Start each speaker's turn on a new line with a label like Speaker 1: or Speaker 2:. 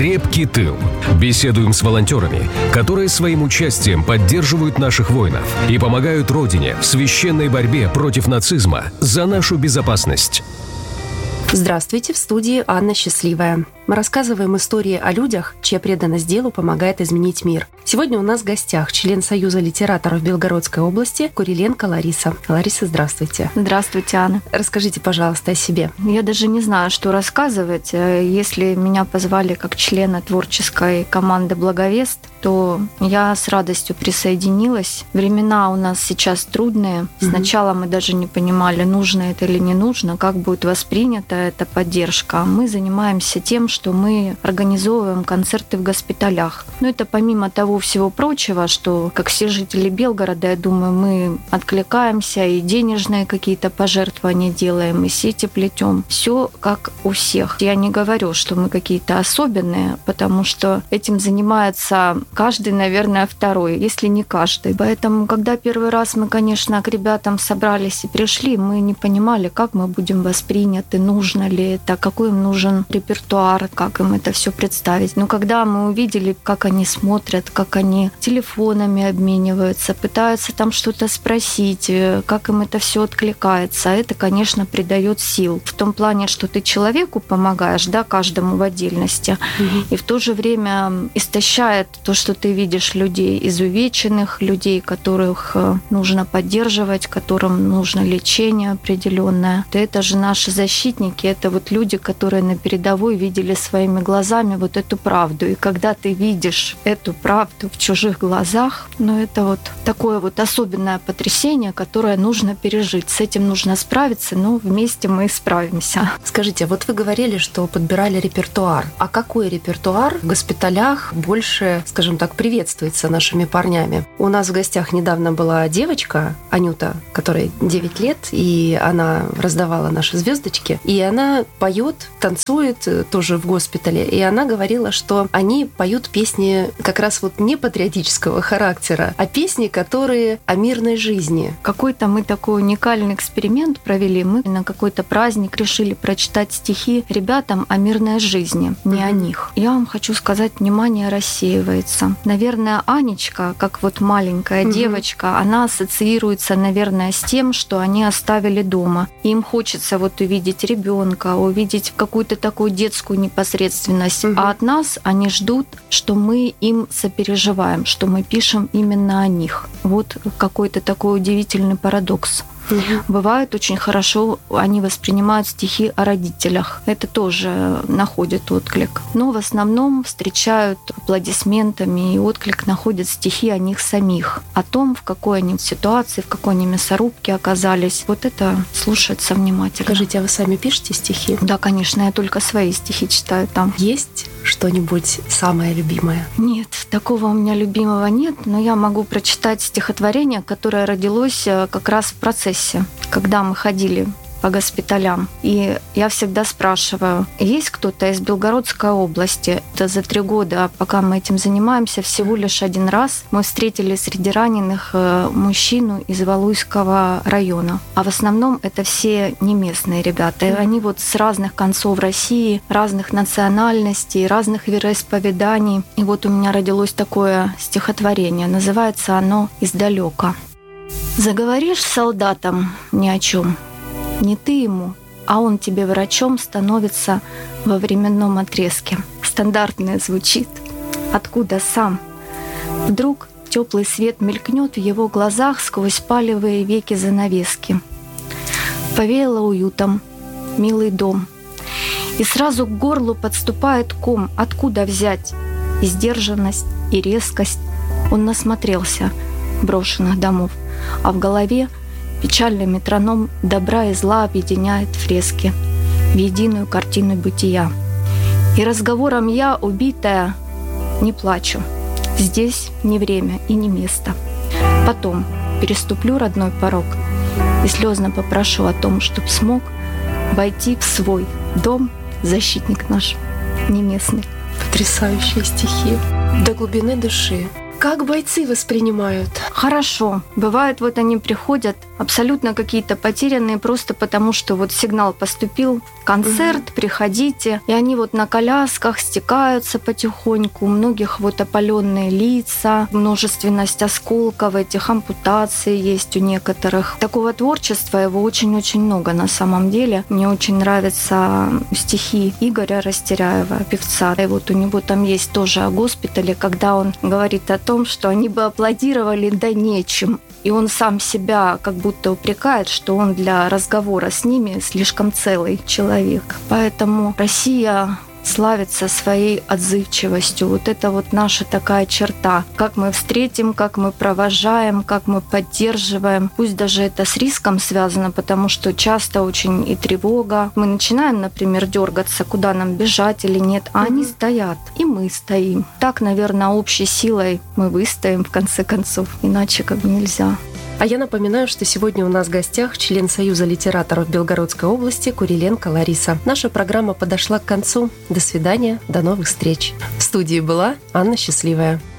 Speaker 1: Крепкий тыл. Беседуем с волонтерами, которые своим участием поддерживают наших воинов и помогают Родине в священной борьбе против нацизма за нашу безопасность.
Speaker 2: Здравствуйте, в студии Анна Счастливая. Мы рассказываем истории о людях, чья преданность делу помогает изменить мир. Сегодня у нас в гостях член Союза литераторов Белгородской области Куриленко Лариса. Лариса, здравствуйте.
Speaker 3: Здравствуйте, Анна.
Speaker 2: Расскажите, пожалуйста, о себе.
Speaker 3: Я даже не знаю, что рассказывать. Если меня позвали как члена творческой команды «Благовест», то я с радостью присоединилась. Времена у нас сейчас трудные. Сначала мы даже не понимали, нужно это или не нужно, как будет воспринята эта поддержка. Мы занимаемся тем, что мы организовываем концерты в госпиталях. Но это помимо того всего прочего, что, как все жители Белгорода, я думаю, мы откликаемся и денежные какие-то пожертвования делаем, и сети плетем. Все как у всех. Я не говорю, что мы какие-то особенные, потому что этим занимается каждый, наверное, второй, если не каждый. Поэтому, когда первый раз мы, конечно, к ребятам собрались и пришли, мы не понимали, как мы будем восприняты, нужно ли это, какой им нужен репертуар, как им это все представить. Но когда мы увидели, как они смотрят, как они телефонами обмениваются, пытаются там что-то спросить, как им это все откликается, это, конечно, придает сил. В том плане, что ты человеку помогаешь, да, каждому в отдельности, и в то же время истощает то, что ты видишь людей изувеченных, людей, которых нужно поддерживать, которым нужно лечение определенное. Это же наши защитники, это вот люди, которые на передовой видели своими глазами вот эту правду. И когда ты видишь эту правду в чужих глазах, это вот такое вот особенное потрясение, которое нужно пережить. С этим нужно справиться, но вместе мы справимся.
Speaker 2: Скажите, вот вы говорили, что подбирали репертуар. А какой репертуар в госпиталях больше, скажем так, приветствуется нашими парнями? У нас в гостях недавно была девочка, Анюта, которой 9 лет, и она раздавала наши звездочки, и она поет, танцует тоже в госпитале, и она говорила, что они поют песни как раз вот не патриотического характера, а песни, которые о мирной жизни.
Speaker 3: Какой-то мы такой уникальный эксперимент провели. Мы на какой-то праздник решили прочитать стихи ребятам о мирной жизни, не о них. Я вам хочу сказать, внимание рассеивается. Наверное, Анечка, как вот маленькая девочка, она ассоциируется, наверное, с тем, что они оставили дома. Им хочется вот увидеть ребенка, увидеть какую-то такую детскую непосредственность. А от нас они ждут, что мы им сопереживаем, что мы пишем именно о них. Вот какой-то такой удивительный парадокс. Бывает очень хорошо, они воспринимают стихи о родителях. Это тоже находит отклик. Но в основном встречают аплодисментами, и отклик находят стихи о них самих. О том, в какой они ситуации, в какой они мясорубке оказались. Вот это слушается внимательно.
Speaker 2: Скажите, а вы сами пишете стихи?
Speaker 3: Да, конечно, я только свои стихи читаю там.
Speaker 2: Есть что-нибудь самое любимое?
Speaker 3: Нет, такого у меня любимого нет, но я могу прочитать стихотворение, которое родилось как раз в процессе, когда мы ходили по госпиталям. И я всегда спрашиваю, есть кто-то из Белгородской области? Это за 3 года, пока мы этим занимаемся, всего лишь один раз мы встретили среди раненых мужчину из Валуйского района. А в основном это все не местные ребята. И они вот с разных концов России, разных национальностей, разных вероисповеданий. И вот у меня родилось такое стихотворение. Называется оно «Издалека». Заговоришь с солдатом ни о чем, не ты ему, а он тебе врачом становится во временном отрезке. Стандартное звучит. Откуда сам? Вдруг теплый свет мелькнет в его глазах сквозь палевые веки занавески. Повеяло уютом, милый дом. И сразу к горлу подступает ком. Откуда взять? И сдержанность, и резкость. Он насмотрелся брошенных домов, а в голове печальный метроном добра и зла объединяет фрески в единую картину бытия. И разговором я, убитая, не плачу. Здесь не время и не место. Потом переступлю родной порог и слезно попрошу о том, чтоб смог войти в свой дом защитник наш не местный.
Speaker 2: Потрясающие стихи. До глубины души. как бойцы воспринимают?
Speaker 3: Хорошо. Бывает, вот они приходят абсолютно какие-то потерянные, просто потому что вот сигнал поступил, концерт, приходите. И они вот на колясках стекаются потихоньку. У многих вот опаленные лица, множественность осколков, этих ампутаций есть у некоторых. Такого творчества его очень-очень много на самом деле. Мне очень нравятся стихи Игоря Растеряева, певца. И вот у него там есть тоже о госпитале, когда он говорит о том, что они бы аплодировали, да нечем. И он сам себя как будто упрекает, что он для разговора с ними слишком целый человек. Поэтому Россия славится своей отзывчивостью. Вот это вот наша такая черта. Как мы встретим, как мы провожаем, как мы поддерживаем. Пусть даже это с риском связано, потому что часто очень и тревога. Мы начинаем, например, дергаться, куда нам бежать или нет, а они стоят, и мы стоим. Так, наверное, общей силой мы выстоим в конце концов. Иначе как бы нельзя.
Speaker 2: А я напоминаю, что сегодня у нас в гостях член Союза литераторов Белгородской области Куриленко Лариса. Наша программа подошла к концу. До свидания, до новых встреч. В студии была Анна Счастливая.